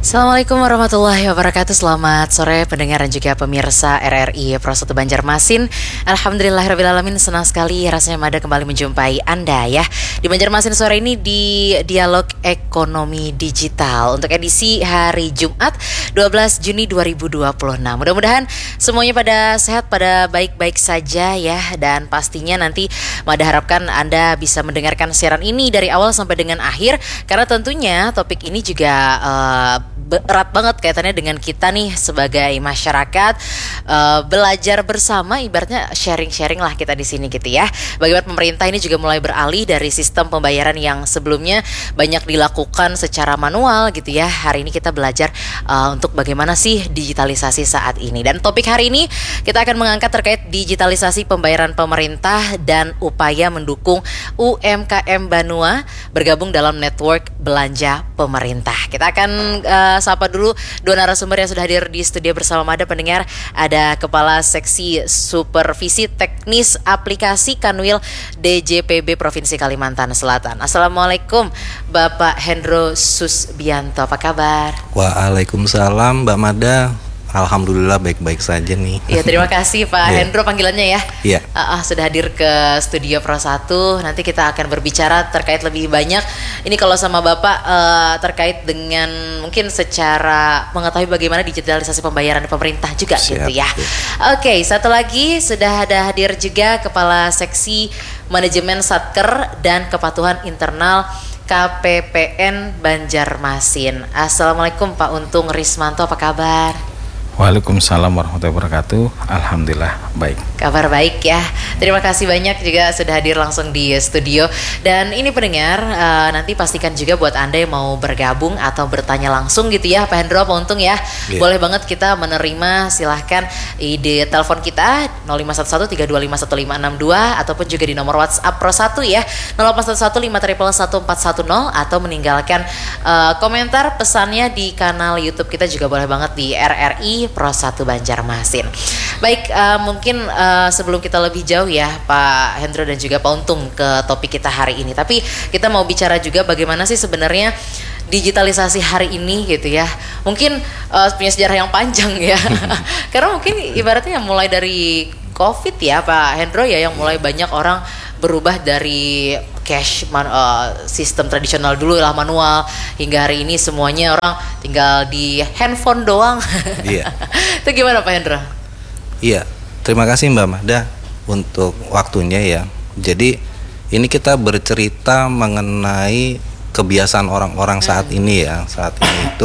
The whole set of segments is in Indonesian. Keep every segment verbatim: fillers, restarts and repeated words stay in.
Assalamualaikum warahmatullahi wabarakatuh. Selamat sore pendengar dan juga pemirsa R R I Pro satu Banjarmasin. Alhamdulillahirrabbilalamin, senang sekali rasanya Mada kembali menjumpai Anda ya di Banjarmasin sore ini di Dialog Ekonomi Digital untuk edisi hari Jumat dua belas Juni dua ribu dua puluh enam. Mudah-mudahan semuanya pada sehat, pada baik-baik saja ya, dan pastinya nanti Mada harapkan Anda bisa mendengarkan siaran ini dari awal sampai dengan akhir, karena tentunya topik ini juga uh, berat banget kaitannya dengan kita nih sebagai masyarakat, uh, belajar bersama, ibaratnya sharing-sharing lah kita di sini gitu ya. Bagaimana pemerintah ini juga mulai beralih dari sistem pembayaran yang sebelumnya banyak dilakukan secara manual gitu ya. Hari ini kita belajar uh, untuk bagaimana sih digitalisasi saat ini. Dan topik hari ini kita akan mengangkat terkait digitalisasi pembayaran pemerintah dan upaya mendukung U M K M Banua bergabung dalam network belanja pemerintah. Kita akan uh, sapa dulu dua narasumber yang sudah hadir di studio bersama Mada pendengar. Ada Kepala Seksi Supervisi Teknis Aplikasi Kanwil D J P B Provinsi Kalimantan Selatan. Assalamualaikum Bapak Hendro Susbianto, apa kabar? Waalaikumsalam Mbak Mada. Alhamdulillah baik-baik saja nih. Iya, terima kasih Pak yeah. Hendro panggilannya ya. Iya. Yeah. Uh, uh, sudah hadir ke studio Pro satu. Nanti kita akan berbicara terkait lebih banyak. Ini kalau sama Bapak uh, terkait dengan mungkin secara mengetahui bagaimana digitalisasi pembayaran pemerintah juga. Siap, gitu ya. Oke, okay, satu lagi sudah ada hadir juga Kepala Seksi Manajemen Satker dan Kepatuhan Internal K P P N Banjarmasin. Assalamualaikum Pak Untung Rismanto, apa kabar? Waalaikumsalam warahmatullahi wabarakatuh. Alhamdulillah baik. Kabar baik ya. Terima kasih banyak juga sudah hadir langsung di studio. Dan ini pendengar, uh, nanti pastikan juga buat Anda yang mau bergabung atau bertanya langsung gitu ya, Pak Hendro, Pak Untung ya. Yeah. Boleh banget kita menerima, silahkan ide telepon kita nol lima satu satu tiga dua lima satu lima enam dua ataupun juga di nomor WhatsApp Pro satu ya nol delapan satu satu lima nol nol satu empat satu nol, atau meninggalkan uh, komentar pesannya di kanal YouTube kita juga boleh banget di R R I Pro satu Banjarmasin. Baik, uh, mungkin uh, sebelum kita lebih jauh ya Pak Hendro dan juga Pak Untung ke topik kita hari ini, tapi kita mau bicara juga bagaimana sih sebenarnya digitalisasi hari ini gitu ya. Mungkin uh, punya sejarah yang panjang ya. Karena mungkin ibaratnya yang mulai dari COVID ya Pak Hendro ya, yang mulai banyak orang berubah dari cash man, uh, sistem tradisional dulu lah manual, hingga hari ini semuanya orang tinggal di handphone doang. Iya. Itu gimana Pak Hendro? Iya, terima kasih Mbak Mada untuk waktunya ya. Jadi ini kita bercerita mengenai kebiasaan orang-orang saat hmm. ini ya. Saat ini itu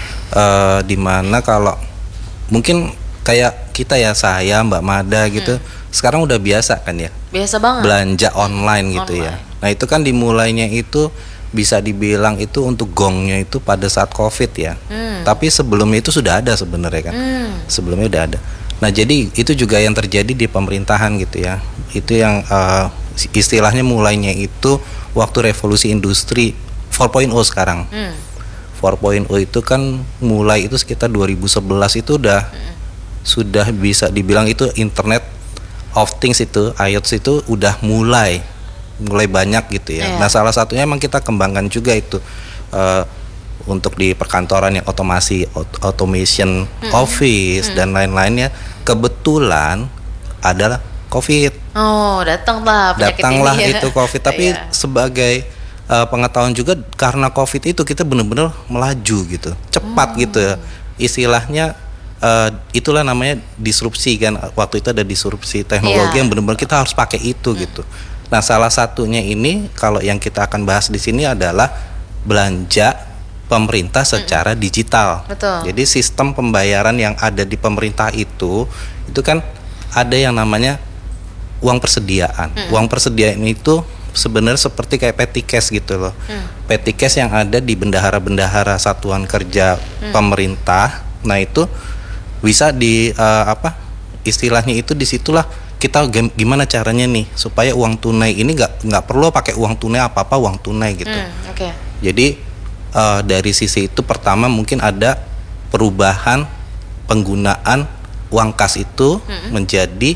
uh, dimana kalau mungkin kayak kita ya, saya Mbak Mada gitu, hmm. sekarang udah biasa kan ya. Biasa banget. Belanja online gitu online. ya. Nah itu kan dimulainya itu bisa dibilang itu untuk gongnya itu pada saat COVID ya. Hmm. Tapi sebelumnya itu sudah ada sebenarnya kan. Hmm. Sebelumnya udah ada. Nah jadi itu juga yang terjadi di pemerintahan gitu ya. Itu yang uh, istilahnya mulainya itu waktu revolusi industri empat titik nol sekarang. Hmm. empat titik nol itu kan mulai itu sekitar dua ribu sebelas itu udah hmm. sudah bisa dibilang itu Internet of Things itu, I O T itu udah mulai mulai banyak gitu ya. Yeah. Nah salah satunya emang kita kembangkan juga itu uh, untuk di perkantoran yang otomasi, automation, mm-hmm. office mm-hmm. dan lain-lainnya. Kebetulan adalah COVID. Oh datanglah penyakit datanglah ini ya. itu COVID. Tapi yeah. sebagai uh, pengetahuan juga karena COVID itu kita benar-benar melaju gitu, cepat mm. gitu ya. Istilahnya Uh, itulah namanya disrupsi kan, waktu itu ada disrupsi teknologi yeah. yang benar-benar kita harus pakai itu hmm. gitu. Nah salah satunya ini kalau yang kita akan bahas di sini adalah belanja pemerintah secara hmm. digital. Betul. Jadi sistem pembayaran yang ada di pemerintah itu itu kan ada yang namanya uang persediaan. Hmm. Uang persediaan itu sebenarnya seperti kayak petty cash gitu loh. Hmm. Petty cash yang ada di bendahara-bendahara satuan kerja hmm. pemerintah. Nah itu bisa di uh, apa istilahnya itu disitulah kita gimana caranya nih supaya uang tunai ini nggak nggak perlu pakai uang tunai apa apa uang tunai gitu. Hmm, okay. Jadi uh, dari sisi itu pertama mungkin ada perubahan penggunaan uang kas itu hmm. menjadi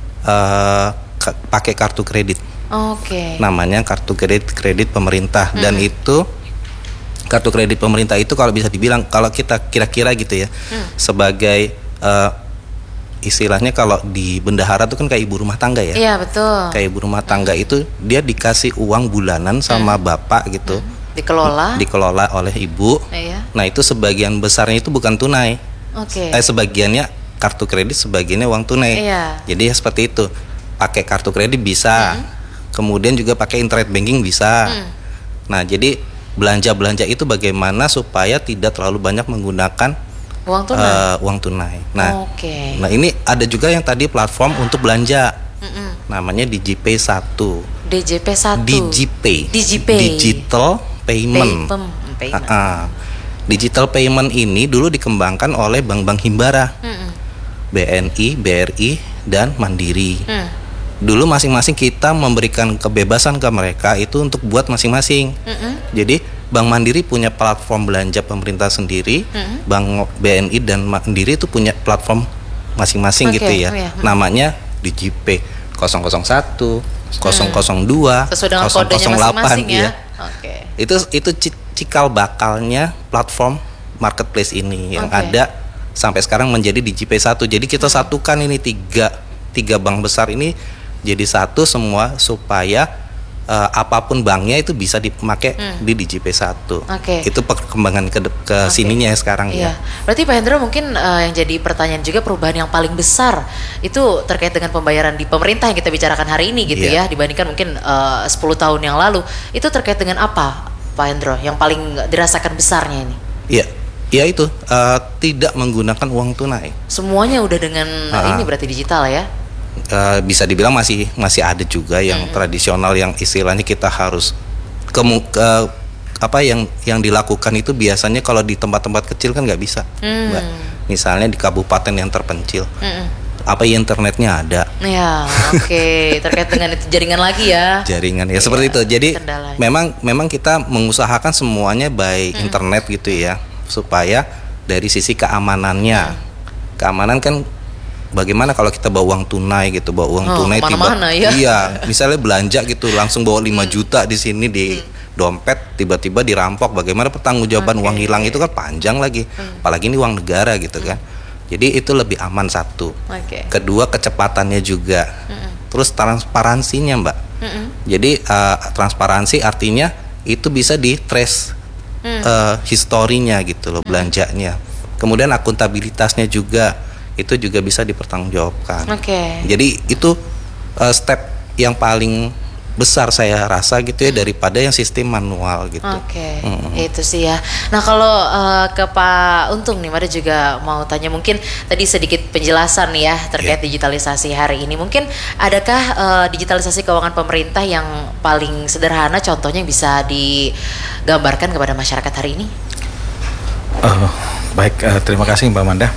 uh, k- pakai kartu kredit. Oke. Okay. Namanya kartu kredit kredit pemerintah hmm. dan itu kartu kredit pemerintah itu kalau bisa dibilang kalau kita kira-kira gitu ya, hmm. sebagai uh, istilahnya kalau di bendahara tuh kan kayak ibu rumah tangga ya. Iya betul. Kayak ibu rumah tangga hmm. itu dia dikasih uang bulanan sama hmm. bapak gitu. Hmm. Dikelola. Dikelola oleh ibu. Iya. Nah itu sebagian besarnya itu bukan tunai. Oke. Okay. Eh sebagiannya kartu kredit, sebagiannya uang tunai. Iya. Jadi ya seperti itu. Pakai kartu kredit bisa. Hmm. Kemudian juga pakai internet banking bisa. Hmm. Nah jadi belanja-belanja itu bagaimana supaya tidak terlalu banyak menggunakan uang tunai. Uh, uang tunai. Nah, okay. nah ini ada juga yang tadi platform untuk belanja. Mm-mm. Namanya DigiPay satu. D J P satu. DigiPay. DigiPay. Digital Payment. Pay, payment. Uh-uh. Digital Payment ini dulu dikembangkan oleh bank-bank himbara. Mm-mm. B N I, B R I, dan Mandiri. Mm. Dulu masing-masing kita memberikan kebebasan ke mereka itu untuk buat masing-masing. Mm-mm. Jadi Bank Mandiri punya platform belanja pemerintah sendiri, mm-hmm. Bank B N I dan Mandiri itu punya platform masing-masing okay, gitu ya. Oh iya. Namanya DigiPay nol nol satu, nol nol dua, sesuai dengan nol nol delapan ya. ya. Okay. Itu itu cikal bakalnya platform marketplace ini yang okay. ada sampai sekarang menjadi DigiPay satu. Jadi kita hmm. satukan ini tiga tiga bank besar ini jadi satu semua supaya uh, apapun banknya itu bisa dipakai hmm. di DigiPay satu. Okay. Itu perkembangan ke, ke okay. sininya ya sekarang iya. ya. Berarti Pak Hendro mungkin uh, yang jadi pertanyaan juga perubahan yang paling besar itu terkait dengan pembayaran di pemerintah yang kita bicarakan hari ini gitu yeah. ya dibandingkan mungkin uh, sepuluh tahun yang lalu. Itu terkait dengan apa Pak Hendro yang paling dirasakan besarnya ini? Iya. Ya itu uh, tidak menggunakan uang tunai. Semuanya udah dengan uh, ini berarti digital ya? Uh, bisa dibilang masih masih ada juga yang mm-hmm. tradisional yang istilahnya kita harus ke, ke apa yang yang dilakukan itu biasanya kalau di tempat-tempat kecil kan nggak bisa, mm. Mbak. Misalnya di kabupaten yang terpencil, mm-mm. apa ya internetnya ada? Ya, oke. Okay. Terkait dengan itu jaringan lagi ya? Jaringan ya, ya seperti itu. Jadi kendalanya. memang memang kita mengusahakan semuanya by mm. internet gitu ya, supaya dari sisi keamanannya, mm. keamanan kan. Bagaimana kalau kita bawa uang tunai gitu, bawa uang oh, tunai tiba, ya? Iya, misalnya belanja gitu, langsung bawa lima juta di sini di hmm. dompet, tiba-tiba dirampok. Bagaimana pertanggungjawaban okay. uang hilang itu kan panjang lagi, hmm. apalagi ini uang negara gitu kan. Jadi itu lebih aman satu. Okay. Kedua kecepatannya juga, hmm. terus transparansinya Mbak. Hmm. Jadi uh, transparansi artinya itu bisa di trace hmm. uh, historinya gitu loh belanjanya. Kemudian akuntabilitasnya juga. Itu juga bisa dipertanggungjawabkan. Oke. Okay. Jadi itu uh, step yang paling besar saya rasa gitu ya hmm. daripada yang sistem manual gitu. Oke. Okay. Hmm. Itu sih ya. Nah kalau uh, ke Pak Untung nih, Mada juga mau tanya mungkin tadi sedikit penjelasan nih ya terkait yeah. digitalisasi hari ini. Mungkin adakah uh, digitalisasi keuangan pemerintah yang paling sederhana, contohnya yang bisa digambarkan kepada masyarakat hari ini? Uh, baik, uh, terima kasih Mbak Manda.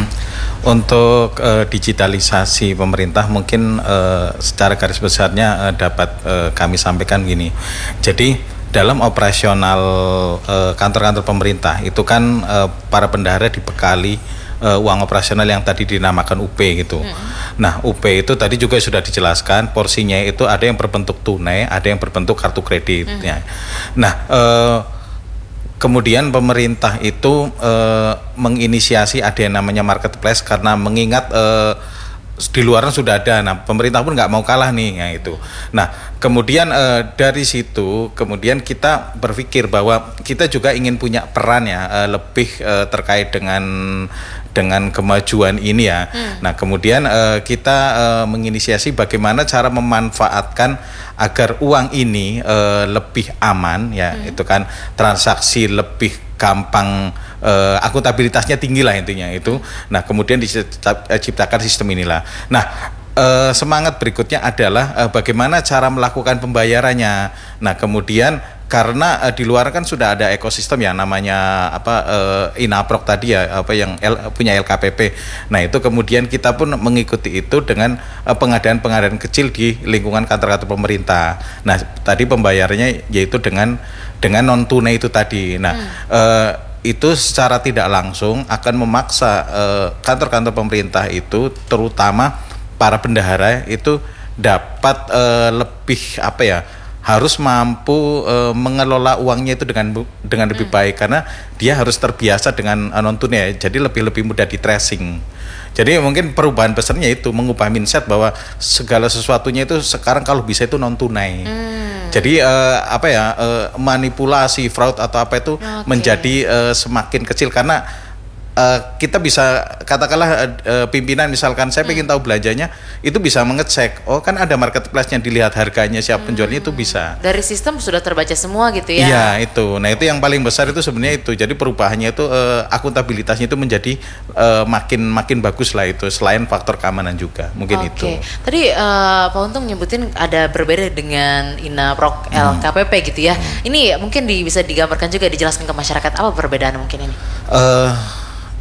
Untuk uh, digitalisasi pemerintah mungkin uh, secara garis besarnya uh, dapat uh, kami sampaikan gini. Jadi dalam operasional uh, kantor-kantor pemerintah itu kan uh, para bendahara dibekali uh, uang operasional yang tadi dinamakan U P gitu. Hmm. Nah U P itu tadi juga sudah dijelaskan porsinya itu ada yang berbentuk tunai, ada yang berbentuk kartu kredit. Hmm. Ya. Nah uh, kemudian pemerintah itu uh, menginisiasi ada yang namanya marketplace karena mengingat uh, di luaran sudah ada. Nah, pemerintah pun nggak mau kalah nih, ya itu. Nah, kemudian uh, dari situ kemudian kita berpikir bahwa kita juga ingin punya peran ya uh, lebih uh, terkait dengan dengan kemajuan ini ya. Hmm. Nah, kemudian uh, kita uh, menginisiasi bagaimana cara memanfaatkan agar uang ini uh, lebih aman ya, hmm. itu kan transaksi lebih gampang, uh, akuntabilitasnya tinggi lah intinya itu. Nah, kemudian diciptakan sistem inilah. Nah, uh, semangat berikutnya adalah uh, bagaimana cara melakukan pembayarannya. Nah, kemudian karena uh, di luar kan sudah ada ekosistem yang namanya apa uh, Inaprok tadi ya, apa yang L, punya L K P P. Nah, itu kemudian kita pun mengikuti itu dengan uh, pengadaan-pengadaan kecil di lingkungan kantor-kantor pemerintah. Nah, tadi pembayarannya yaitu dengan dengan non tunai itu tadi. Nah, hmm. uh, itu secara tidak langsung akan memaksa uh, kantor-kantor pemerintah itu, terutama para bendahara itu dapat uh, lebih apa ya? harus mampu uh, mengelola uangnya itu dengan dengan lebih hmm. baik, karena dia harus terbiasa dengan uh, non tunai, jadi lebih lebih mudah di tracing. Jadi mungkin perubahan besarnya itu mengubah mindset bahwa segala sesuatunya itu sekarang kalau bisa itu non tunai. Hmm. Jadi uh, apa ya uh, manipulasi, fraud atau apa itu okay. menjadi uh, semakin kecil, karena Uh, kita bisa katakanlah uh, pimpinan misalkan saya hmm. pengen tahu belanjanya, itu bisa mengecek, oh kan ada marketplace-nya, dilihat harganya, siapa hmm. penjualnya, itu bisa. Dari sistem sudah terbaca semua gitu ya. Iya itu, nah itu yang paling besar itu sebenarnya itu. Jadi perubahannya itu uh, akuntabilitasnya itu menjadi uh, makin makin bagus lah itu, selain faktor keamanan juga mungkin okay. itu. Tadi uh, Pak Untung nyebutin ada berbeda dengan Inaprok L K P P hmm. gitu ya. Hmm. Ini mungkin di, bisa digambarkan juga, dijelaskan ke masyarakat apa perbedaan mungkin ini? Uh,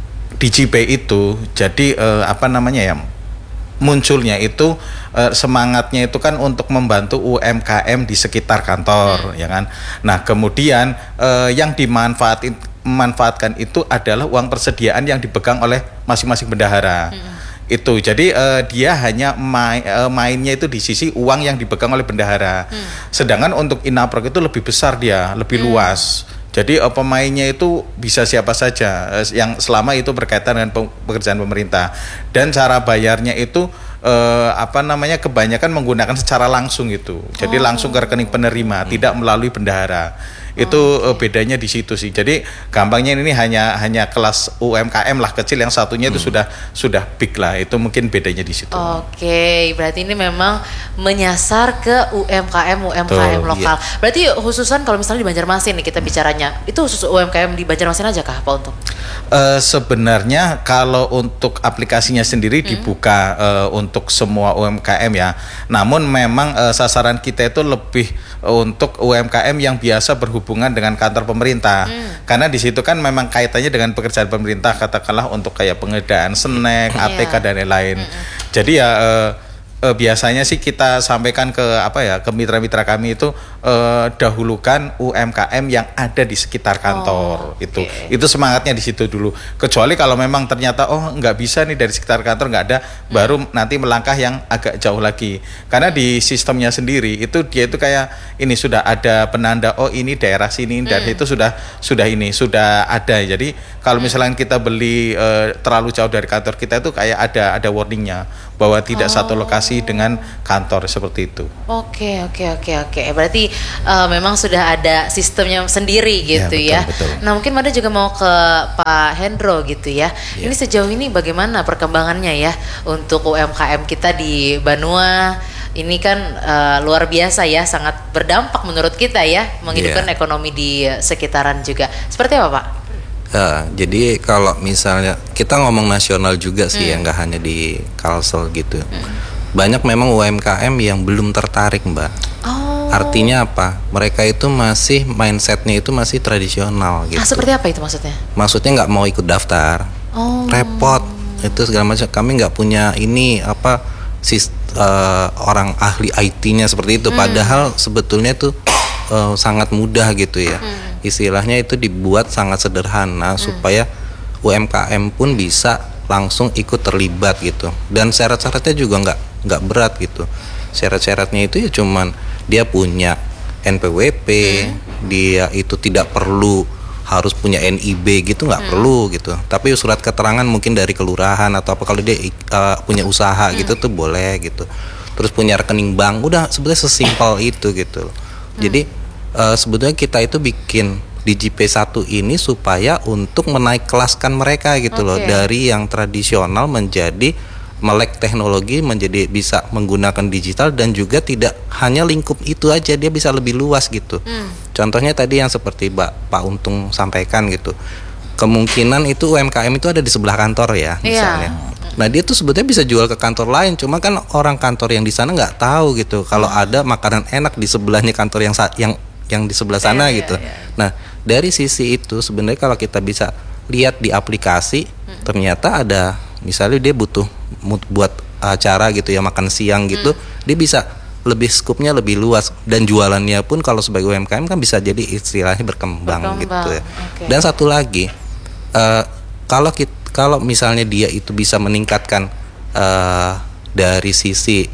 D J P itu jadi uh, apa namanya ya, munculnya itu uh, semangatnya itu kan untuk membantu U M K M di sekitar kantor, hmm. ya kan. Nah kemudian uh, yang dimanfaatin memanfaatkan itu adalah uang persediaan yang dipegang oleh masing-masing bendahara. Hmm. Itu jadi uh, dia hanya main, uh, mainnya itu di sisi uang yang dipegang oleh bendahara. Hmm. Sedangkan untuk Inaprok itu lebih besar, dia lebih hmm. luas. Jadi uh, pemainnya itu bisa siapa saja uh, yang selama itu berkaitan dengan pekerjaan pemerintah, dan cara bayarnya itu uh, apa namanya kebanyakan menggunakan secara langsung itu. Jadi oh. langsung ke rekening penerima, hmm. tidak melalui bendahara. Itu oh, okay. bedanya di situ sih. Jadi gampangnya ini hanya hanya kelas U M K M lah kecil, yang satunya hmm. itu sudah sudah big lah. Itu mungkin bedanya di situ. Oke, okay. Berarti ini memang menyasar ke U M K M U M K M Tuh, lokal. Iya. Berarti khususan kalau misalnya di Banjarmasin nih kita bicaranya, itu khusus U M K M di Banjarmasin aja kah Pak Untung? Uh, sebenarnya kalau untuk aplikasinya sendiri hmm. dibuka uh, untuk semua U M K M ya. Namun memang uh, sasaran kita itu lebih uh, untuk U M K M yang biasa berhubungan hubungan dengan kantor pemerintah, hmm. karena di situ kan memang kaitannya dengan pekerjaan pemerintah, katakanlah untuk kayak pengadaan snack, A T K yeah. dan lain-lain. Hmm. Jadi ya eh, eh, biasanya sih kita sampaikan ke apa ya ke mitra-mitra kami itu eh, dahulukan U M K M yang ada di sekitar kantor. Oh, itu okay. itu semangatnya di situ dulu. Kecuali kalau memang ternyata oh nggak bisa nih dari sekitar kantor nggak ada, hmm. baru nanti melangkah yang agak jauh lagi. Karena di sistemnya sendiri itu dia itu kayak ini sudah ada penanda, oh ini daerah sini, hmm. dan itu sudah sudah ini sudah ada. Jadi kalau misalnya kita beli uh, terlalu jauh dari kantor kita itu kayak ada ada warningnya bahwa tidak oh. satu lokasi dengan kantor seperti itu. Oke oke oke oke. Berarti uh, memang sudah ada sistemnya sendiri gitu ya. Betul, ya. Betul. Nah mungkin Mada juga mau ke Pak Hendro gitu ya. ya. Ini sejauh ini bagaimana perkembangannya ya untuk U M K M kita di Banua? Ini kan uh, luar biasa ya, sangat berdampak menurut kita ya, menghidupkan yeah. ekonomi di sekitaran juga. Seperti apa Pak? Uh, jadi kalau misalnya kita ngomong nasional juga sih, hmm. ya nggak hanya di Kalsel gitu. Hmm. Banyak memang U M K M yang belum tertarik Mbak. Oh. Artinya apa? Mereka itu masih mindsetnya itu masih tradisional gitu. Ah, seperti apa itu maksudnya? Maksudnya nggak mau ikut daftar, oh. repot itu segala macam. Kami nggak punya ini apa sistem. Uh, orang ahli I T-nya seperti itu, hmm. padahal sebetulnya itu uh, sangat mudah gitu ya. Hmm. Istilahnya itu dibuat sangat sederhana hmm. supaya U M K M pun bisa langsung ikut terlibat gitu. Dan syarat-syaratnya juga nggak nggak berat gitu. Syarat-syaratnya itu ya cuman dia punya N P W P, hmm. dia itu tidak perlu harus punya N I B gitu, nggak hmm. perlu gitu. Tapi surat keterangan mungkin dari kelurahan atau apa kalau dia uh, punya usaha hmm. gitu tuh boleh gitu. Terus punya rekening bank, udah sebetulnya sesimpel itu gitu. Hmm. Jadi uh, sebetulnya kita itu bikin D J P satu ini supaya untuk menaik kelaskan mereka gitu okay. loh, dari yang tradisional menjadi melek teknologi, menjadi bisa menggunakan digital, dan juga tidak hanya lingkup itu aja, dia bisa lebih luas gitu. Hmm. Contohnya tadi yang seperti Pak Pak Untung sampaikan gitu, kemungkinan itu U M K M itu ada di sebelah kantor ya misalnya. Yeah. Nah dia tuh sebetulnya bisa jual ke kantor lain, cuma kan orang kantor yang di sana nggak tahu gitu kalau hmm. ada makanan enak di sebelahnya kantor yang yang yang di sebelah sana yeah, gitu. Yeah, yeah. Nah dari sisi itu sebenarnya kalau kita bisa lihat di aplikasi, hmm. ternyata ada misalnya dia butuh buat acara gitu ya, makan siang gitu, hmm. dia bisa lebih skupnya lebih luas, dan jualannya pun kalau sebagai U M K M kan bisa jadi istilahnya berkembang, berkembang. gitu ya. Okay. Dan satu lagi, uh, kalau kita, kalau misalnya dia itu bisa meningkatkan uh, dari sisi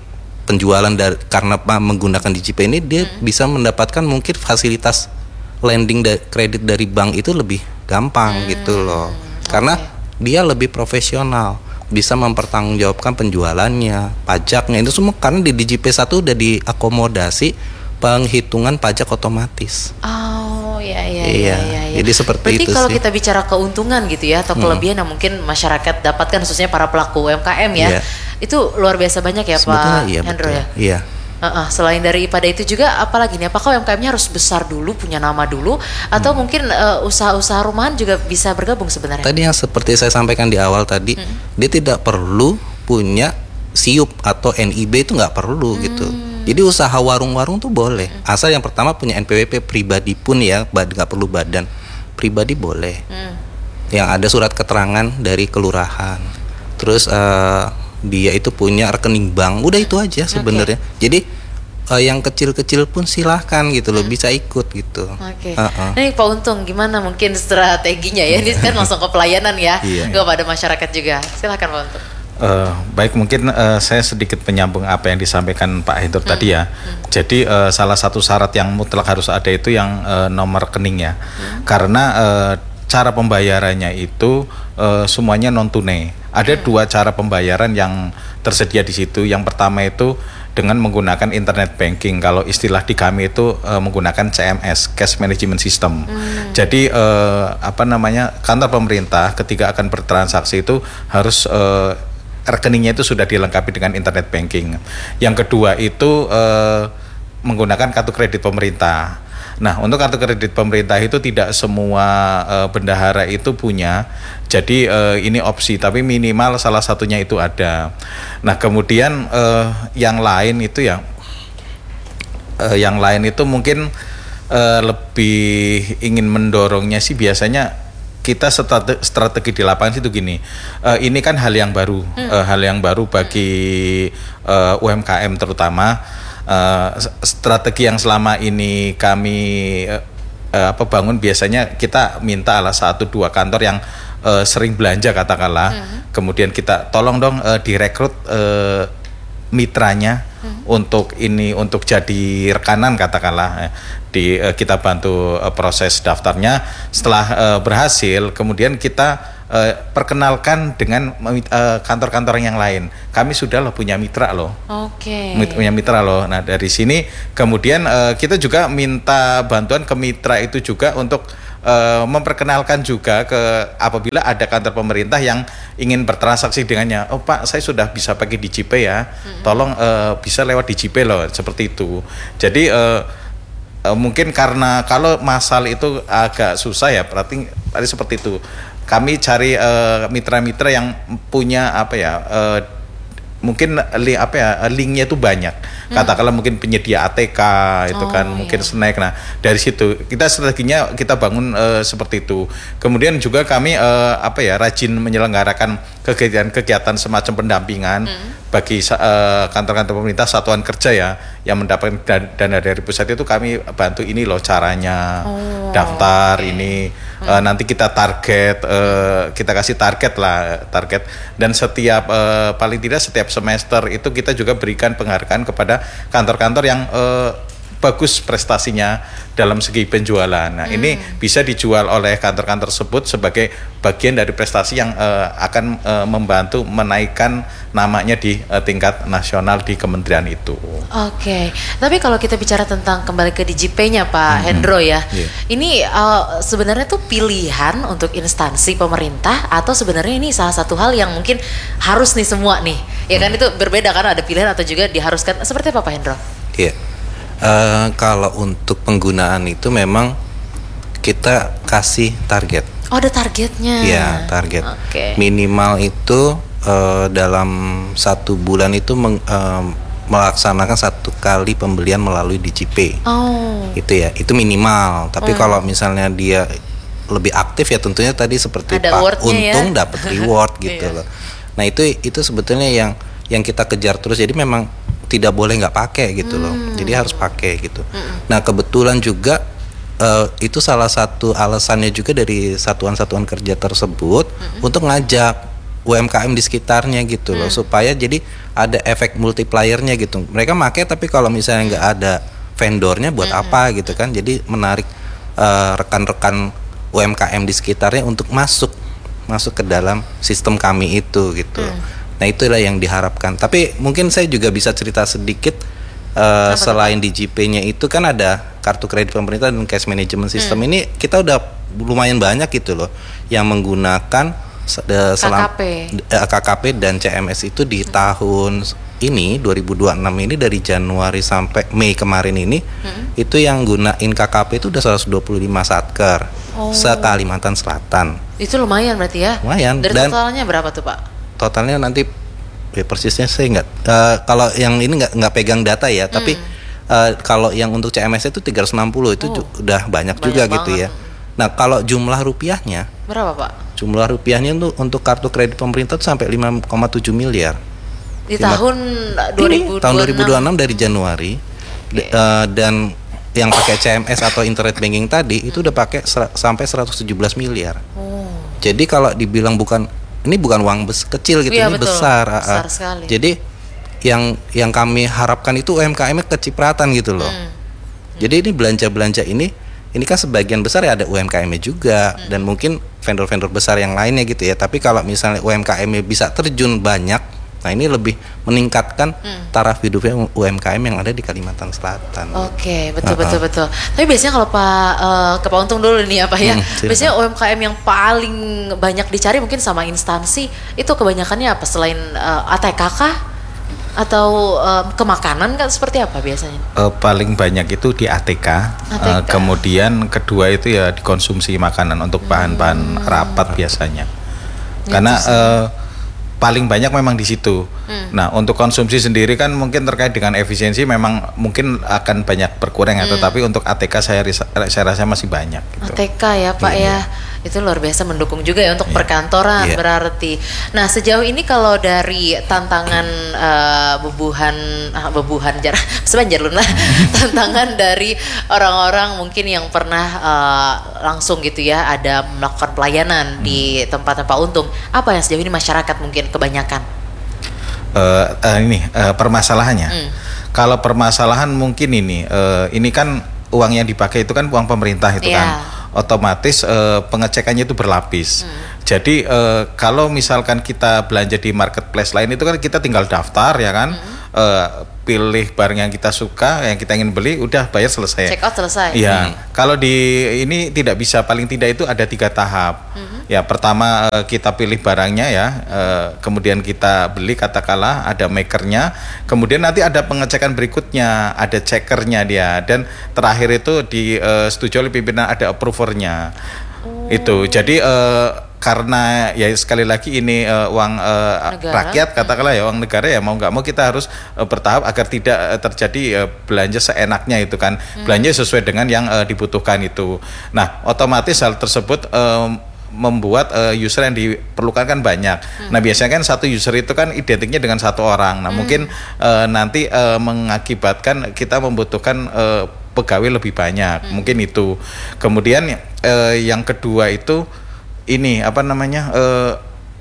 penjualan dari karena menggunakan DigiPay ini dia hmm. bisa mendapatkan mungkin fasilitas lending da- kredit dari bank itu lebih gampang hmm. gitu loh. Karena okay. dia lebih profesional, bisa mempertanggungjawabkan penjualannya, pajaknya itu semua karena di DigiPay satu udah diakomodasi penghitungan pajak otomatis. Oh ya ya iya. ya, ya, ya. Jadi seperti Berarti itu kalau sih. kita bicara keuntungan gitu ya atau kelebihan hmm. yang mungkin masyarakat dapatkan khususnya para pelaku U M K M ya, yeah. itu luar biasa banyak ya Sebetulnya Pak iya, Hendro betul. ya. Iya. Uh-uh. Selain dari I P A D A itu juga apalagi nih? Apakah U M K M-nya harus besar dulu, punya nama dulu, atau hmm. mungkin uh, usaha-usaha rumahan juga bisa bergabung sebenarnya? Tadi yang seperti saya sampaikan di awal tadi, hmm. dia tidak perlu punya S I U P atau N I B itu nggak perlu hmm. gitu. Jadi usaha warung-warung tuh boleh, hmm. asal yang pertama punya N P W P pribadi pun ya, nggak perlu badan pribadi boleh. Hmm. Yang ada surat keterangan dari kelurahan, terus uh, dia itu punya rekening bank, udah itu aja sebenarnya. Okay. Jadi uh, yang kecil-kecil pun silahkan gitu loh, hmm. bisa ikut gitu. Oke. Okay. Uh-uh. Nih Pak Untung, gimana mungkin strateginya ya? Ini kan langsung ke pelayanan ya, iya. kepada masyarakat juga. Silahkan Pak Untung. Uh, baik mungkin uh, saya sedikit menyambung apa yang disampaikan Pak Hendro hmm. tadi ya. Hmm. Jadi uh, salah satu syarat yang mutlak harus ada itu yang uh, nomor rekening ya. Hmm. Karena uh, cara pembayarannya itu uh, semuanya non tunai. Ada hmm. dua cara pembayaran yang tersedia di situ. Yang pertama itu dengan menggunakan internet banking. Kalau istilah di kami itu uh, menggunakan C M S, Cash Management System. Hmm. Jadi uh, apa namanya kantor pemerintah ketika akan bertransaksi itu harus uh, rekeningnya itu sudah dilengkapi dengan internet banking. Yang kedua itu eh, menggunakan kartu kredit pemerintah. Nah, untuk kartu kredit pemerintah itu tidak semua eh, bendahara itu punya. Jadi eh, ini opsi, tapi minimal salah satunya itu ada. Nah, kemudian eh, yang lain itu ya, eh, yang lain itu mungkin eh, lebih ingin mendorongnya sih biasanya. Kita strategi, strategi di lapangan itu gini, uh, ini kan hal yang baru, hmm. uh, hal yang baru bagi uh, U M K M terutama. Uh, strategi yang selama ini kami uh, uh, apa bangun biasanya kita minta lah satu dua kantor yang uh, sering belanja katakanlah, hmm. kemudian kita tolong dong uh, direkrut uh, mitranya hmm. untuk ini untuk jadi rekanan katakanlah. Di uh, kita bantu uh, proses daftarnya. Setelah uh, berhasil kemudian kita uh, perkenalkan dengan uh, kantor-kantor yang lain. Kami sudah loh punya mitra loh. Oke. Okay. Punya mitra loh. Nah, dari sini kemudian uh, kita juga minta bantuan ke mitra itu juga untuk uh, memperkenalkan juga ke apabila ada kantor pemerintah yang ingin bertransaksi dengannya. Oh Pak, saya sudah bisa pakai DigiPay ya. Mm-hmm. Tolong uh, bisa lewat DigiPay loh, seperti itu. Jadi uh, Uh, mungkin karena kalau masal itu agak susah ya, berarti tadi seperti itu. Kami cari uh, mitra-mitra yang punya apa ya, uh, mungkin li, apa ya, linknya itu banyak. Hmm. Katakanlah mungkin penyedia A T K itu oh, kan, iya. mungkin snack. Nah dari situ kita strateginya kita bangun uh, seperti itu. Kemudian juga kami uh, apa ya rajin menyelenggarakan kegiatan-kegiatan semacam pendampingan. Hmm. Bagi uh, kantor-kantor pemerintah satuan kerja ya yang mendapatkan dana dari pusat itu kami bantu ini loh caranya oh, daftar okay. ini hmm. uh, nanti kita target uh, kita kasih target lah target dan setiap uh, paling tidak setiap semester itu kita juga berikan penghargaan kepada kantor-kantor yang uh, bagus prestasinya dalam segi penjualan. Nah, hmm. ini bisa dijual oleh kantor-kantor tersebut sebagai bagian dari prestasi yang uh, akan uh, membantu menaikkan namanya di uh, tingkat nasional di kementerian itu. Oke, okay. Tapi kalau kita bicara tentang kembali ke DigiPay-nya Pak hmm. Hendro ya, yeah. ini uh, sebenarnya tuh pilihan untuk instansi pemerintah atau sebenarnya ini salah satu hal yang mungkin harus nih semua nih, ya kan hmm. itu berbeda karena ada pilihan atau juga diharuskan seperti apa Pak Hendro? Iya. Yeah. Uh, kalau untuk penggunaan itu memang kita kasih target. Oh, ada targetnya. Iya, target. Okay. Minimal itu uh, dalam satu bulan itu meng, uh, melaksanakan satu kali pembelian melalui DigiPay. Oh. Itu ya, itu minimal. Tapi hmm. kalau misalnya dia lebih aktif ya tentunya tadi seperti ada Pak Untung ya? dapat reward gitu loh. Nah itu itu sebetulnya yang yang kita kejar terus. Jadi memang tidak boleh nggak pakai gitu loh, hmm. jadi harus pakai gitu. Hmm. Nah kebetulan juga uh, itu salah satu alasannya juga dari satuan-satuan kerja tersebut hmm. untuk ngajak U M K M di sekitarnya gitu loh, hmm. supaya jadi ada efek multipliernya gitu. Mereka make tapi kalau misalnya nggak ada vendornya buat hmm. apa gitu kan, jadi menarik uh, rekan-rekan U M K M di sekitarnya untuk masuk masuk ke dalam sistem kami itu gitu. Hmm. Nah itulah yang diharapkan. Tapi mungkin saya juga bisa cerita sedikit uh, selain di J P-nya itu kan ada kartu kredit pemerintah dan cash management system. Hmm. Ini kita udah lumayan banyak gitu loh yang menggunakan K K P. K K P dan C M S itu di hmm. tahun ini dua ribu dua puluh enam ini dari Januari sampai Mei kemarin ini hmm. itu yang gunain K K P itu udah seratus dua puluh lima satker oh. se-Kalimantan Selatan. Itu lumayan berarti ya? Lumayan. Dari dan totalnya berapa tuh Pak? Totalnya nanti ya persisnya saya nggak uh, kalau yang ini nggak nggak pegang data ya, hmm. tapi uh, kalau yang untuk C M S itu tiga ratus enam puluh itu oh. udah banyak, banyak juga banget. Gitu ya. Nah kalau jumlah rupiahnya berapa Pak? Jumlah rupiahnya untuk untuk kartu kredit pemerintah itu sampai lima koma tujuh miliar di lima, tahun dua ribu dua puluh enam. Tahun dua ribu dua puluh enam dari Januari. Okay. Uh, dan yang pakai C M S atau internet banking tadi itu udah pakai ser- sampai seratus tujuh belas miliar. Oh. Jadi kalau dibilang bukan ini bukan uang bes- kecil gitu, ya, ini betul. besar. Besar uh, sekali. Jadi yang yang kami harapkan itu U M K M-nya kecipratan gitu loh. Hmm. Jadi ini belanja-belanja ini ini kan sebagian besar ya ada U M K M-nya juga hmm. dan mungkin vendor-vendor besar yang lainnya gitu ya. Tapi kalau misalnya U M K M-nya bisa terjun banyak, nah ini lebih meningkatkan hmm. taraf hidupnya U M K M yang ada di Kalimantan Selatan. Oke, betul uh-uh. betul betul. Tapi biasanya kalau Pak uh, ke Pak Untung dulu nih apa ya? Hmm, biasanya U M K M yang paling banyak dicari mungkin sama instansi itu kebanyakannya apa selain uh, A T K kah? Atau um, ke makanan kan seperti apa biasanya? Uh, paling banyak itu di A T K, A T K. Uh, kemudian kedua itu ya dikonsumsi makanan untuk bahan-bahan hmm. rapat biasanya. Ya, karena uh, paling banyak memang di situ. Hmm. Nah untuk konsumsi sendiri kan mungkin terkait dengan efisiensi memang mungkin akan banyak berkurang ya, hmm. tetapi untuk A T K saya saya rasa masih banyak. Gitu. A T K ya Pak yeah. ya. Itu luar biasa mendukung juga ya untuk yeah. perkantoran yeah. berarti. Nah sejauh ini kalau dari tantangan uh, bebuhan uh, bebuhan jar sebanjar lah tantangan dari orang-orang mungkin yang pernah uh, langsung gitu ya ada melakukan pelayanan hmm. di tempat-tempat Untung, apa yang sejauh ini masyarakat mungkin kebanyakan? Uh, uh, ini uh, permasalahannya. Hmm. Kalau permasalahan mungkin ini uh, ini kan uang yang dipakai itu kan uang pemerintah itu yeah. kan. Otomatis uh, pengecekannya itu berlapis. Hmm. Jadi uh, kalau misalkan kita belanja di marketplace lain itu kan kita tinggal daftar ya kan, hmm. uh, pilih barang yang kita suka, yang kita ingin beli, udah bayar selesai. Check out selesai. Iya. Hmm. Kalau di ini tidak bisa, paling tidak itu ada tiga tahap. Hmm. Ya pertama uh, kita pilih barangnya ya, uh, kemudian kita beli katakanlah ada makernya, kemudian nanti ada pengecekan berikutnya, ada checkernya dia, dan terakhir itu disetujui uh, oleh pimpinan ada approvernya. Oh. Itu jadi uh, karena ya sekali lagi ini uh, uang uh, rakyat katakanlah ya uang negara ya mau nggak mau kita harus uh, bertahap agar tidak uh, terjadi uh, belanja seenaknya itu kan, hmm. belanja sesuai dengan yang uh, dibutuhkan itu. Nah otomatis hal tersebut uh, membuat uh, user yang diperlukan kan banyak. Hmm. Nah biasanya kan satu user itu kan identiknya dengan satu orang. Nah hmm. mungkin uh, nanti uh, mengakibatkan kita membutuhkan uh, pegawai lebih banyak. Hmm. Mungkin itu. Kemudian uh, yang kedua itu ini apa namanya uh,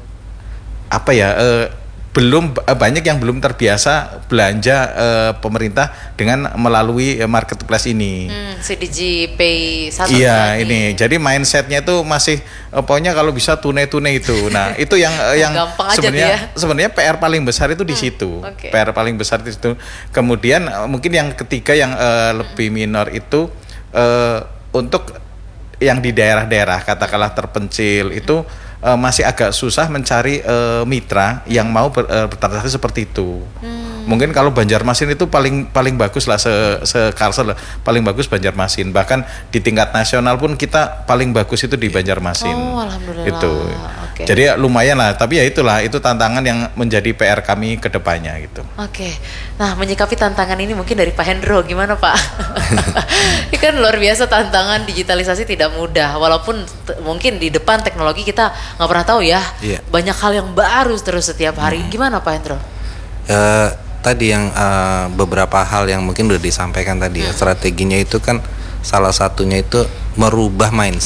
apa ya uh, belum uh, banyak yang belum terbiasa belanja uh, pemerintah dengan melalui uh, marketplace ini. Hmm, C D G Pay satu. Iya ini. Jadi mindsetnya itu masih uh, pokoknya kalau bisa tunai-tunai itu. Nah itu yang uh, yang sebenarnya ya? sebenarnya P R paling besar itu di hmm, situ. Okay. P R paling besar di situ. Kemudian uh, mungkin yang ketiga yang uh, lebih minor itu uh, untuk yang di daerah-daerah katakanlah terpencil itu uh, masih agak susah mencari uh, mitra yang mau ber, uh, bertransaksi seperti itu. Hmm. Mungkin kalau Banjarmasin itu paling paling bagus lah se se Kalsel paling bagus Banjarmasin. Bahkan di tingkat nasional pun kita paling bagus itu di Banjarmasin. Oh, alhamdulillah. Itu. Okay. Jadi ya lumayan lah, tapi ya itulah itu tantangan yang menjadi P R kami ke depannya gitu. Oke. Okay. Nah, menyikapi tantangan ini mungkin dari Pak Hendro gimana, Pak? Ini kan luar biasa tantangan digitalisasi tidak mudah. Walaupun t- mungkin di depan teknologi kita nggak pernah tahu ya. Yeah. Banyak hal yang baru terus setiap hari. Hmm. Gimana Pak Hendro? Uh, tadi yang uh, beberapa hal yang mungkin udah disampaikan tadi hmm. ya, strateginya itu kan salah satunya itu merubah mindset.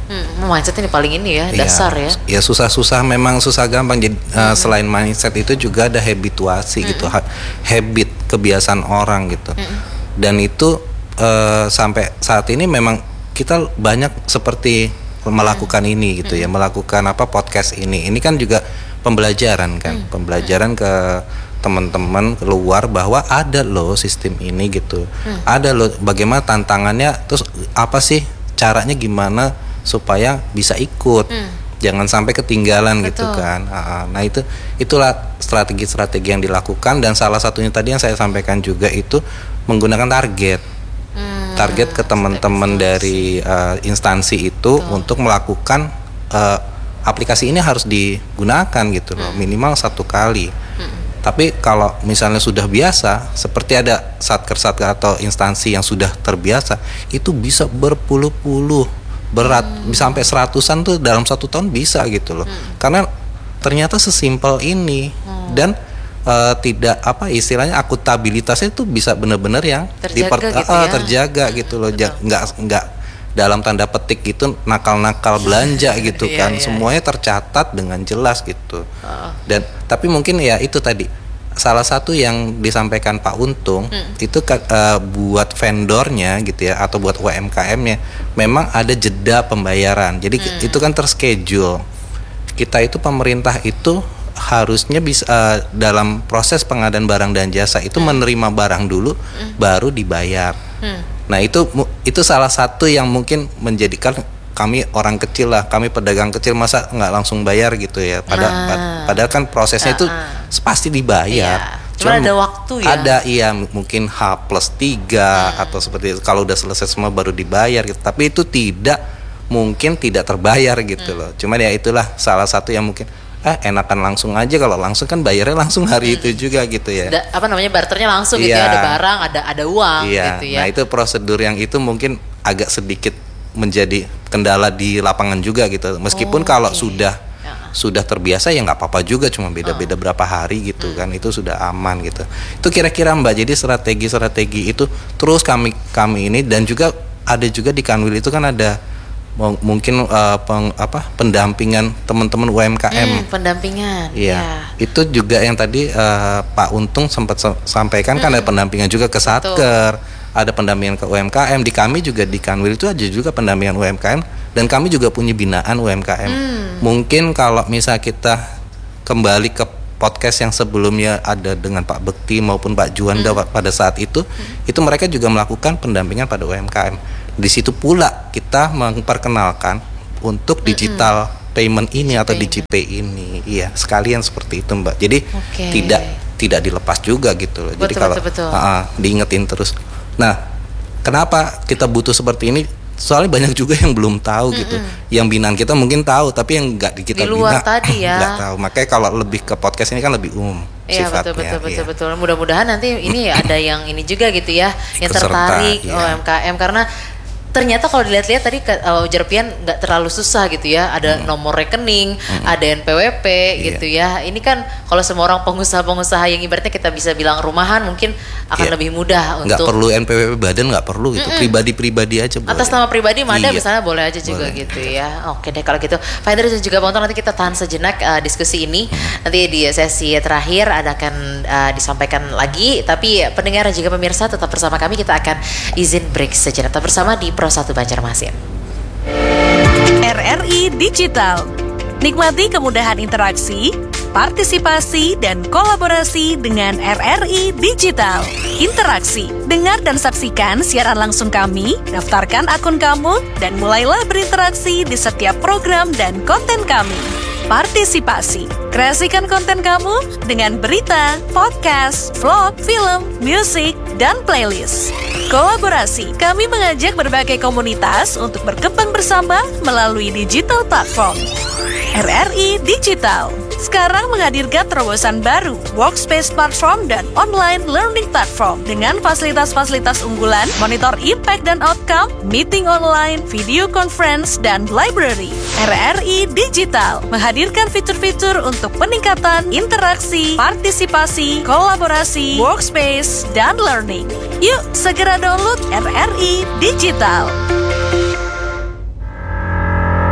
Hmm, mindset ini paling ini ya, dasar ya. Ya susah-susah memang susah gampang. Jadi hmm. uh, selain mindset itu juga ada habituasi hmm. gitu, ha- habit kebiasaan orang gitu. Hmm. Dan itu uh, sampai saat ini memang kita banyak seperti melakukan hmm. ini gitu hmm. ya, melakukan apa podcast ini. Ini kan juga pembelajaran kan, hmm. pembelajaran ke teman-teman keluar bahwa ada loh sistem ini gitu. Hmm. Ada loh bagaimana tantangannya, terus apa sih caranya gimana supaya bisa ikut, hmm. jangan sampai ketinggalan. Betul. Gitu kan. Nah itu itulah strategi-strategi yang dilakukan, dan salah satunya tadi yang saya sampaikan juga itu menggunakan target, hmm. target ke teman-teman dari uh, instansi itu. Betul. Untuk melakukan uh, aplikasi ini harus digunakan gitu loh, hmm. minimal satu kali. Hmm. Tapi kalau misalnya sudah biasa, seperti ada satker-satker atau instansi yang sudah terbiasa, itu bisa berpuluh-puluh berat, hmm. bisa sampai seratusan tuh dalam satu tahun bisa gitu loh. Hmm. Karena ternyata sesimpel ini. Hmm. Dan uh, tidak apa istilahnya akuntabilitasnya itu bisa benar-benar yang terjaga diper, gitu uh, ya. terjaga gitu loh. Ja, nggak nggak dalam tanda petik gitu nakal-nakal belanja gitu kan. Iya, iya. Semuanya tercatat dengan jelas gitu. Oh. Dan tapi mungkin ya itu tadi salah satu yang disampaikan Pak Untung, hmm. itu uh, buat vendornya gitu ya, atau buat U M K M-nya memang ada jeda pembayaran. Jadi hmm. itu kan terschedule. Kita itu pemerintah itu harusnya bisa uh, dalam proses pengadaan barang dan jasa itu hmm. menerima barang dulu hmm. baru dibayar. Hmm. Nah itu itu salah satu yang mungkin menjadikan kami orang kecil lah, kami pedagang kecil masa nggak langsung bayar gitu ya. Pada, nah. Padahal kan prosesnya uh, uh. itu pasti dibayar. Iya. Cuma ada waktu ya. Ada iya mungkin H plus tiga hmm. atau seperti itu. Kalau udah selesai semua baru dibayar gitu. Tapi itu tidak mungkin tidak terbayar gitu hmm. loh. Cuman ya itulah salah satu yang mungkin eh enakan langsung aja, kalau langsung kan bayarnya langsung hari hmm. itu juga gitu ya. Da, apa namanya barternya langsung iya. gitu ya, ada barang, ada ada uang iya. gitu ya. Nah itu prosedur yang itu mungkin agak sedikit menjadi kendala di lapangan juga gitu. Meskipun oh, kalau okay. sudah ya. sudah terbiasa ya nggak apa-apa juga, cuma beda-beda oh. berapa hari gitu hmm. kan, itu sudah aman gitu. Itu kira-kira Mbak. Jadi strategi-strategi itu terus kami kami ini, dan juga ada juga di Kanwil itu kan ada mungkin uh, peng, apa pendampingan teman-teman U M K M. Hmm, pendampingan. Iya. Ya. Itu juga yang tadi uh, Pak Untung sempat sampaikan hmm. kan ada pendampingan juga ke Satker. Betul. Ada pendampingan ke U M K M. Di kami juga di Kanwil itu ada juga pendampingan U M K M, dan kami juga punya binaan U M K M. Hmm. Mungkin kalau misal kita kembali ke podcast yang sebelumnya ada dengan Pak Bekti maupun Pak Juanda hmm. pada saat itu, hmm. itu mereka juga melakukan pendampingan pada U M K M. Di situ pula kita memperkenalkan untuk digital hmm. payment ini atau DigiPay ini. Iya, sekalian seperti itu Mbak. Jadi okay. tidak tidak dilepas juga gitu loh. Betul, Jadi kalau betul, betul. Uh, diingetin terus. Nah, kenapa kita butuh seperti ini? Soalnya banyak juga yang belum tahu mm-hmm. gitu. Yang binaan kita mungkin tahu, tapi yang nggak di kita di luar bina tadi ya nggak tahu. Makanya kalau lebih ke podcast ini kan lebih umum iya, sifatnya. Betul betul iya. betul betul. Mudah-mudahan nanti ini ada yang ini juga gitu ya, yang Keserta, tertarik iya. U M K M, karena ternyata kalau dilihat-lihat tadi uh, ujar pian nggak terlalu susah gitu ya, ada hmm. nomor rekening, hmm. ada N P W P yeah. gitu ya. Ini kan kalau semua orang pengusaha-pengusaha yang ibaratnya kita bisa bilang rumahan mungkin akan yeah. lebih mudah nggak untuk. Nggak perlu N P W P badan, nggak perlu gitu, Mm-mm. pribadi-pribadi aja boleh. Atas nama pribadi Mada iya. misalnya boleh aja juga boleh. Gitu ya. Oke deh kalau gitu. Pak Hendra dan juga Bang Untung, nanti kita tahan sejenak uh, diskusi ini. Hmm. Nanti di sesi terakhir ada akan uh, disampaikan lagi. Tapi pendengar dan juga pemirsa tetap bersama kami. Kita akan izin break sejenak. Tetap bersama di Pro satu Banjarmasin. R R I Digital. Nikmati kemudahan interaksi, partisipasi, dan kolaborasi dengan R R I Digital. Interaksi, dengar dan saksikan siaran langsung kami, daftarkan akun kamu, dan mulailah berinteraksi di setiap program dan konten kami. Partisipasi, kreasikan konten kamu dengan berita, podcast, vlog, film, musik, dan playlist. Kolaborasi, kami mengajak berbagai komunitas untuk berkembang bersama melalui digital platform. R R I Digital sekarang menghadirkan terobosan baru, workspace platform dan online learning platform dengan fasilitas-fasilitas unggulan, monitor impact dan outcome, meeting online, video conference, dan library. R R I Digital menghadirkan fitur-fitur untuk peningkatan interaksi, partisipasi, kolaborasi, workspace, dan learning. Yuk, segera download R R I Digital.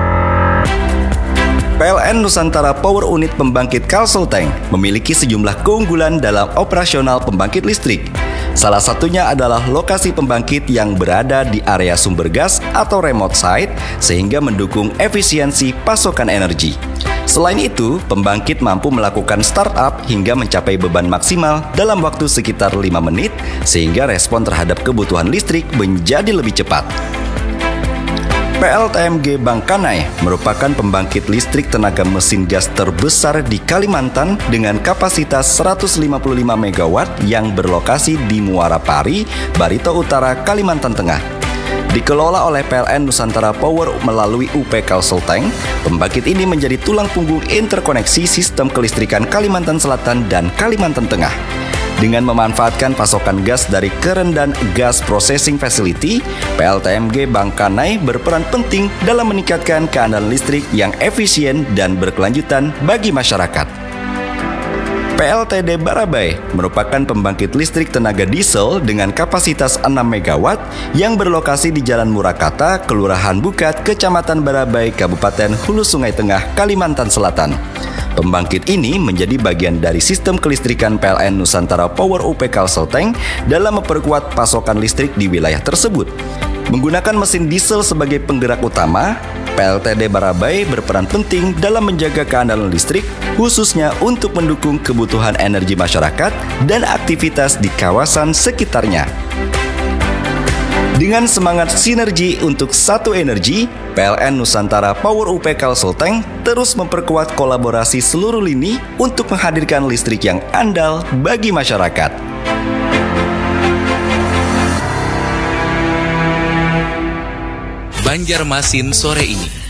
N Nusantara Power Unit Pembangkit Kalselteng memiliki sejumlah keunggulan dalam operasional pembangkit listrik. Salah satunya adalah lokasi pembangkit yang berada di area sumber gas atau remote site sehingga mendukung efisiensi pasokan energi. Selain itu, pembangkit mampu melakukan startup hingga mencapai beban maksimal dalam waktu sekitar lima menit sehingga respon terhadap kebutuhan listrik menjadi lebih cepat. P L T M G Bangkanai merupakan pembangkit listrik tenaga mesin gas terbesar di Kalimantan dengan kapasitas seratus lima puluh lima megawatt yang berlokasi di Muara Pari, Barito Utara, Kalimantan Tengah. Dikelola oleh P L N Nusantara Power melalui U P Kalselteng, pembangkit ini menjadi tulang punggung interkoneksi sistem kelistrikan Kalimantan Selatan dan Kalimantan Tengah. Dengan memanfaatkan pasokan gas dari Kerendan Gas Processing Facility, P L T M G Bangkanai berperan penting dalam meningkatkan keandalan listrik yang efisien dan berkelanjutan bagi masyarakat. P L T D Barabai merupakan pembangkit listrik tenaga diesel dengan kapasitas enam megawatt yang berlokasi di Jalan Murakata, Kelurahan Bukat, Kecamatan Barabai, Kabupaten Hulu Sungai Tengah, Kalimantan Selatan. Pembangkit ini menjadi bagian dari sistem kelistrikan P L N Nusantara Power U P Kalselteng dalam memperkuat pasokan listrik di wilayah tersebut. Menggunakan mesin diesel sebagai penggerak utama, P L T D Barabai berperan penting dalam menjaga keandalan listrik, khususnya untuk mendukung kebutuhan energi masyarakat dan aktivitas di kawasan sekitarnya. Dengan semangat sinergi untuk satu energi, P L N Nusantara Power U P Kalselteng terus memperkuat kolaborasi seluruh lini untuk menghadirkan listrik yang andal bagi masyarakat. Banjarmasin sore ini.